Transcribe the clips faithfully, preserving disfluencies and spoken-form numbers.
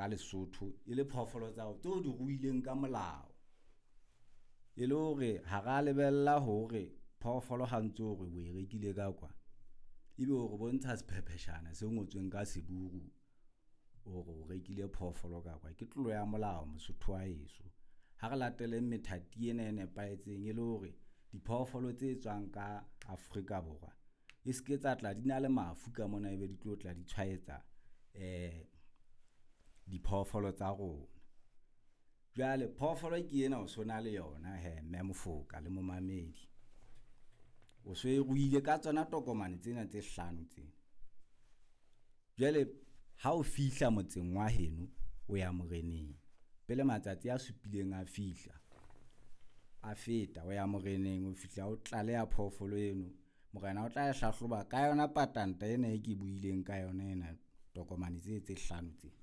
ka Lesotho e le phoofolo tsa tso di ruileng ka molao e le hore ha ga lebella hore phoofolo ha ntso hore bo e rekile ka kwa ibe hore bontsha sephepheshana se ngotsweng ka seburu hore o rekile phoofolo ka kwa ke tlolo ya molao Mosotho wa heso ha re latele methati ena e nepaetseng e le hore diphoofolo tse tswang ka Afrika Borwa e ske tsa tla di na le mafu ka mona ebe di tlo tla di tshwaetsa eh diphoofolo tsa rona. Jwale phoofolo ke ena o sona le yona he mme Mofoka le momamedi o so e ruile ka tsona tokomane tsena tse hlano tsena. Jwale ha o fihla motseng wa heno o ya Moreneng pele matsatsi a supileng a fihla a feta o ya Moreneng o fihla o tlaleha phoofolo eno morena o tla e hlahloba ka yona patanta ena e ke buileng ka yona ena tokomane tse tse hlano tse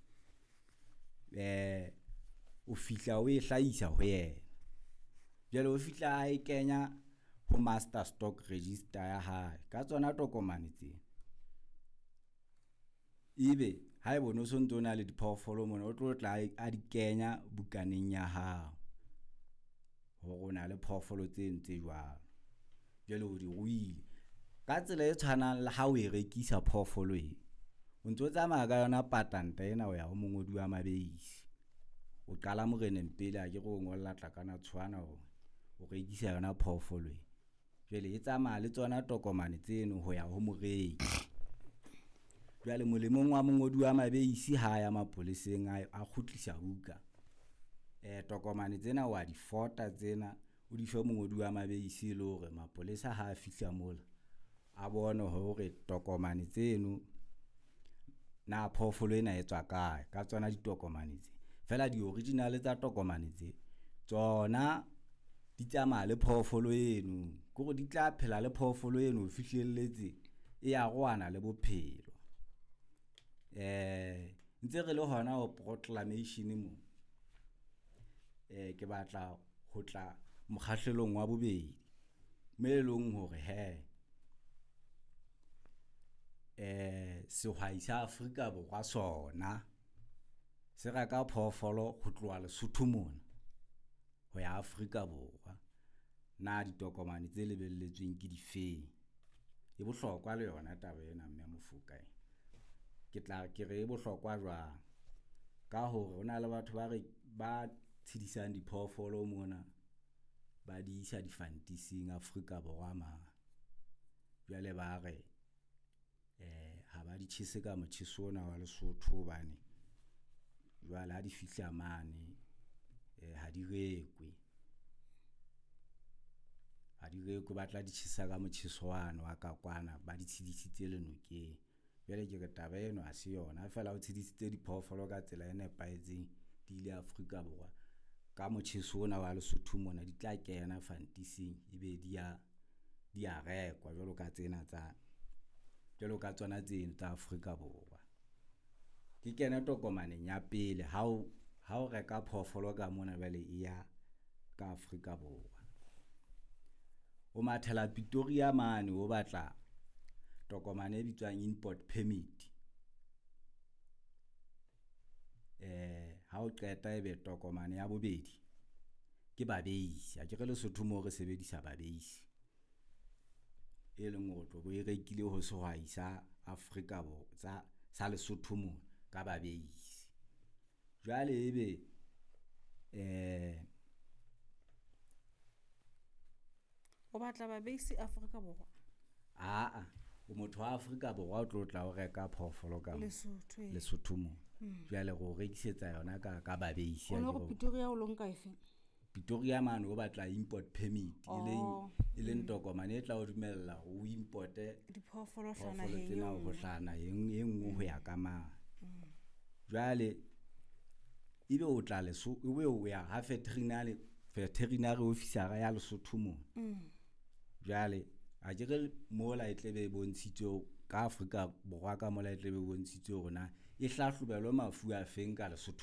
eh o fihla o e hlahisa ho yena. Jwale o fihla a e kenya ho master stock register ya hae ka tsona tokomane tse ibe ha e bona o so ntso na le diphoofolo mona o tlo tla a di kenya bukaneng ya hao ho rona le phoofolo tse ntse jwang. Jwale o di ruile ka tsela e tshwanang le ha o e rekisa phoofolo e o ntso tsamaya ka yona patanta ena o ya ho mongodi wa mabeisi o qala Moreneng pele a ke go ngolla tlakana tshwana o o rekisa yona phoofolo e. Jwale e tsamaya le tsona tokomane tseno ho ya ho moreki. Jwale molemong wa mongodi wa mabeisi ha ya mapoleseng a kgutlisa buka eh tokomane tsena wa di fota tsena o di fe mongodi wa mabeisi le hore mapolesa ha a fihla mola a bone hore tokomane tseno na phoofolo ena e tswa kae ka tsona ditokomane tse fela di original tsa tokomane tse tsona di tsamaya le phoofolo eno go di tla phela le phoofolo eno o fihlelletse e ya goana le bophelo. Eh ntse re le hona o proclamation mo eh ke batla ho tla mokgahlelong wa bobedi melong hore he eh sehwai sa Afrika Borwa sona se reka phoofolo ho tloha Lesotho mona ho ya Afrika Borwa na ditokomane tse lebelletsweng ke difeng e bohlokwa le yona taba ena mme Mofoka ke tla ke re e bohlokwa jwang ka hore hona le batho ba re ba tshedisang diphoofolo mona ba di isa difantising Afrika Borwa ma jwale ba re eh ha ba di tshise ka motjheso ona wa Lesotho bane jwale ha di fihla mane eh ha di rekwe ha di rekwe ba tla di tshisa ka motjheso wana wa ka kwana ba di tshidisitse lenokeng. Jwale ke re taba eno a se yona fela o tshedisitse diphoofolo ka tsela e nepaetseng di ile Afrika Borwa ka motjheso ona wa Lesotho mona di tla kena fantising ebe di ya di a rekwa jwalo ka tsena tsa jwalo ka tsona tsena tsa Afrika Borwa. Ke kena tokomaneng ya pele ha o ha o reka phoofolo ka mona bale e ya ka Afrika Borwa o mathela Pretoria mane o batla tokomane e bitswang import permit eh ha o qeta ebe tokomane ya bobedi ke babeisi a ke re Lesotho mo re sebedisa babeisi e leng hore tlo bo e rekile ho sehwai sa Afrika Borwa sa sa Lesotho mo ka babeisi. Jwale ebe eh o batla babeisi Afrika Borwa a a o motho wa Afrika Borwa o tlo tla o reka phoofolo ka Lesotho Lesotho mo jwale go rekisetsa yona ka ka babeisi a go Pretoria o lonka efe Pretoria man o batla import permit e leng e leng tokomane e tla o dumella o importe diphoofolo hlana he tsena ho hlana e nngwe ho ya ka ma jwale ibe o tla leso o o ya ha veterinary veterinary officer ya Lesotho mo jwale a jere mola e tlebe bontshitse ka Afrika Borwa ka mola e tlebe bontshitse rona e hlahlobelo mafu a feng ka Lesotho